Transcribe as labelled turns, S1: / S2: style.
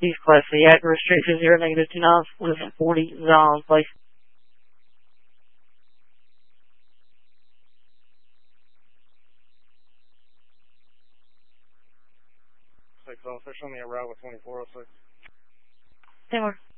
S1: East Class C, active restriction 0, -29, 40, zone, place.
S2: Six officer, show me a route with 2406.
S1: 10